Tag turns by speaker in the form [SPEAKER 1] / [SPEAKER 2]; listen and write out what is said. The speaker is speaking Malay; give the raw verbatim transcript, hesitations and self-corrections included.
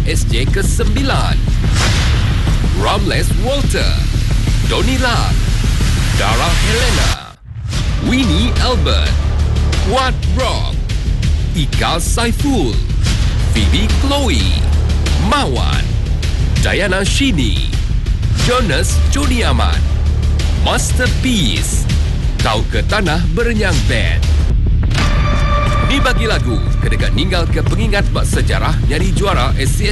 [SPEAKER 1] S J kesembilan. Ramles Walter, Donnie Lam, Dara Helena, Winnie Albert, Wat Rock, Ika Saiful, Phoebe Chloe, Mawan, Diana Shini, Jonas Joni Aman, Masterpiece, Kau ke Tanah Berenyang Band. Ni bagi lagu kedekat ninggal ke pengingat bak sejarah nyanyi juara S C